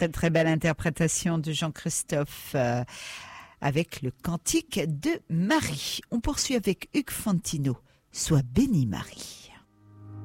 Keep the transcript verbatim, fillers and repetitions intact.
très très belle interprétation de Jean-Christophe euh, avec le cantique de Marie. On poursuit avec Hugues Fantino. Sois bénie Marie.